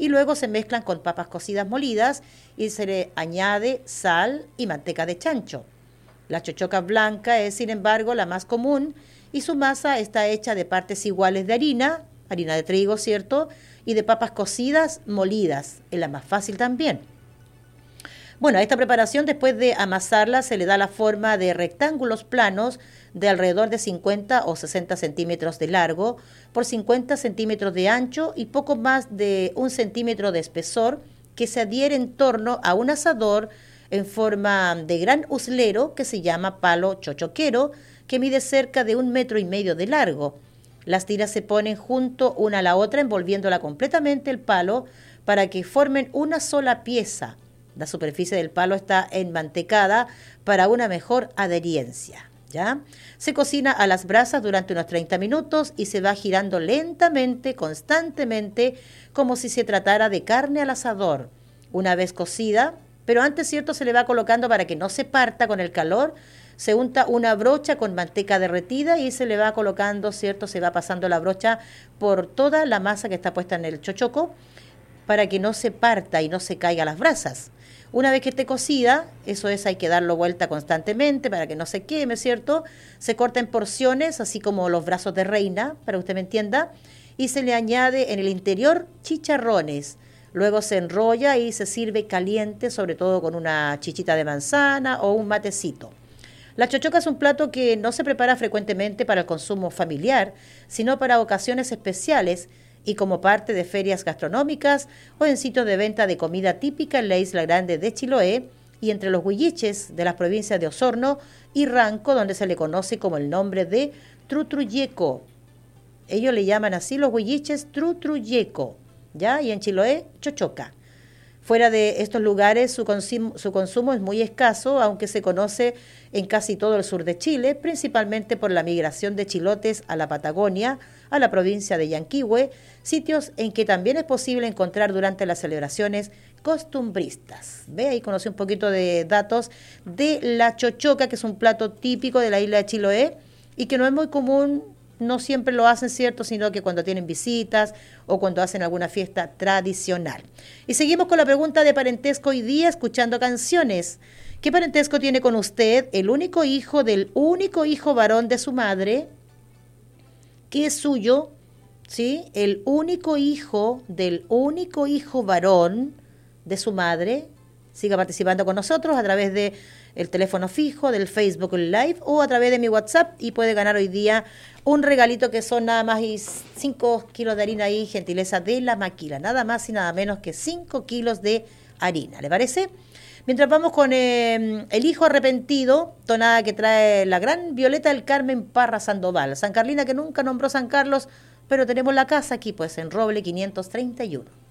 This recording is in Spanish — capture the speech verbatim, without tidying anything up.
y luego se mezclan con papas cocidas molidas y se le añade sal y manteca de chancho. La chochoca blanca es, sin embargo, la más común y su masa está hecha de partes iguales de harina, harina de trigo, ¿cierto?, y de papas cocidas molidas, es la más fácil también. Bueno, a esta preparación, después de amasarla, se le da la forma de rectángulos planos de alrededor de cincuenta o sesenta centímetros de largo por cincuenta centímetros de ancho y poco más de un centímetro de espesor, que se adhiere en torno a un asador en forma de gran uslero que se llama palo chochoquero, que mide cerca de un metro y medio de largo. Las tiras se ponen junto una a la otra, envolviéndola completamente el palo para que formen una sola pieza. La superficie del palo está enmantecada para una mejor adherencia, ¿ya? Se cocina a las brasas durante unos treinta minutos y se va girando lentamente, constantemente, como si se tratara de carne al asador. Una vez cocida, pero antes, cierto, se le va colocando para que no se parta con el calor, se unta una brocha con manteca derretida y se le va colocando, cierto, se va pasando la brocha por toda la masa que está puesta en el chochoco para que no se parta y no se caiga a las brasas. Una vez que esté cocida, eso es, hay que darlo vuelta constantemente para que no se queme, ¿cierto? Se corta en porciones, así como los brazos de reina, para que usted me entienda, y se le añade en el interior chicharrones. Luego se enrolla y se sirve caliente, sobre todo con una chichita de manzana o un matecito. La chochoca es un plato que no se prepara frecuentemente para el consumo familiar, sino para ocasiones especiales y como parte de ferias gastronómicas o en sitios de venta de comida típica en la Isla Grande de Chiloé y entre los huilliches de las provincias de Osorno y Ranco, donde se le conoce como el nombre de trutruyeco. Ellos le llaman así los huilliches trutruyeco, ¿ya? Y en Chiloé, chochoca. Fuera de estos lugares su consumo, su consumo es muy escaso, aunque se conoce en casi todo el sur de Chile, principalmente por la migración de chilotes a la Patagonia, a la provincia de Yanquihue, sitios en que también es posible encontrar durante las celebraciones costumbristas. Ve, ahí conocí un poquito de datos de la chochoca, que es un plato típico de la isla de Chiloé y que no es muy común. No siempre lo hacen, ¿cierto?, sino que cuando tienen visitas o cuando hacen alguna fiesta tradicional. Y seguimos con la pregunta de parentesco hoy día, escuchando canciones. ¿Qué parentesco tiene con usted el único hijo del único hijo varón de su madre, que es suyo? ¿Sí? El único hijo del único hijo varón de su madre. Siga participando con nosotros a través de el teléfono fijo, del Facebook Live o a través de mi WhatsApp y puede ganar hoy día un regalito que son nada más y cinco kilos de harina y gentileza de la Maquila, nada más y nada menos que cinco kilos de harina, ¿le parece? Mientras vamos con eh, El hijo arrepentido, tonada que trae la gran Violeta del Carmen Parra Sandoval, San Carlina que nunca nombró San Carlos, pero tenemos la casa aquí pues en Roble quinientos treinta y uno.